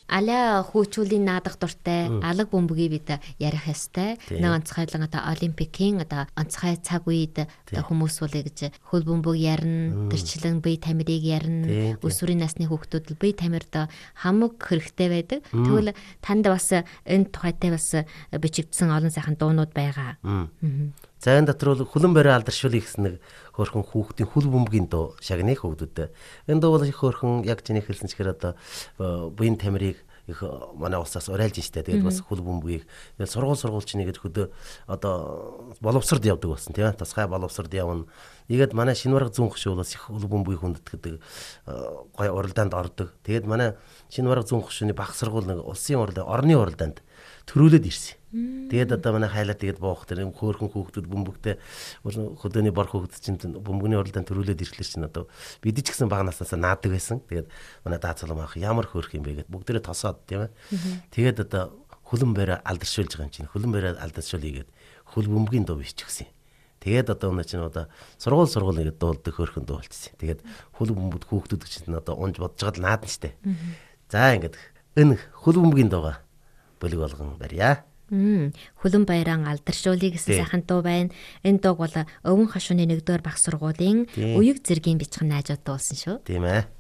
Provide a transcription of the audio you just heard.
Аля хөөчүүлийн наадах дуртай алга бөмбөгийг бид ярих ёстой. Нэг онцгойлон одоо олимпикийн одоо онцгой цаг үед одоо хүмүүс бол гэж хөл бөмбөг ярина, тэрчлэн бие тамирыг ярина, өсвөрийн насны хүүхдүүд бие тамирд хамаг хэрэгтэй байдаг. Тэгвэл танд бас энэ тухайтай бас бичигдсэн олон сайхан дуунууд байгаа. За энэ дотор бол хүлэн барай алдаршуулъя гэсэн нэг хөөрхөн хүүхдийн хөл бөмбөгийн дуу шагнах хүүхдүүд. Энэ дуу бол их хөөрхөн яг чиний хэлсэн чигээр одоо буян тамирыг их манай улсаас урайлж штэ. Тэгээд бас хөл бөмбөгийг сургуульч нэгэд хөдөө одоо боловсрод явдаг болсон тийм ээ. Тусгай боловсрод явна. Тэгээд манай Шинварга зүүн хөшөө бол их хөл бөмбөгийг хүндэтгдэг гой уралдаанд ордог. Тэгээд манай Шинварга зүүн хөшөөний баг сургууль нэг улсын орны уралдаанд төрүүлээд ирсэн. Тэгээд одоо манай хайлаа тэгээд буух тэр хөөрхөн хүүхдүүд бөмбөгтэй хөдөөний бор хүүхд чинь бөмбөгний уралдаанд төрүүлээд ирэхлээр чинь одоо бид ч гэсэн баг наснаас наадаг байсан. Тэгээд манай даацалам ах ямар хөөрх юм бэ гэд бүгдээрээ тосоод тийм ээ. Тэгээд одоо хөлөн барай алдаршуулж байгаа юм чинь хөлөн барай алдаршуулъя гэд хөл бөмбөгийн дуу биччихсэн. Тэгээд одоо өнөө чинь одоо сургууль нэгэд дуулдаг хөөрхөн дуу болчихсон. Тэгээд хөл бөмбөд хүүхдүүд чинь одоо унж бодож байгаа л наадна штэ. За ингээд энэ хөл бөмбөгийн дууга бөлөг болгон барья. Хөлөн баяран алдаршуулъя гэсэн сайхан дуу байна. Энэ дууг бол Өвөн хашууны 1-р баг сургуулийн Үеиг зэргийн бичгэн найзууд дуулсан шүү. Тийм ээ.